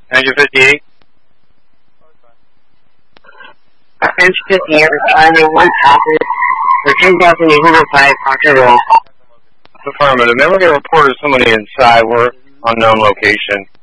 Engine 58. Engine 58, responding 1 Alpha for 10,805 Proctor Roll. Affirmative. Then we're going to report somebody inside. We're unknown location.